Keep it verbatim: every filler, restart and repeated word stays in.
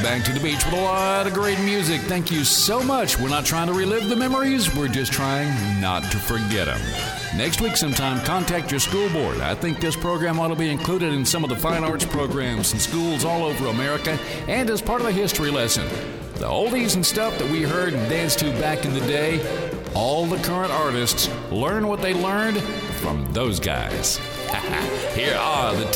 back to the beach with a lot of great music. Thank you so much. We're not trying to relive the memories. We're just trying not to forget them. Next week sometime, contact your school board. I think this program ought to be included in some of the fine arts programs in schools all over America and as part of a history lesson. The oldies and stuff that we heard and danced to back in the day, all the current artists learn what they learned from those guys. Here are the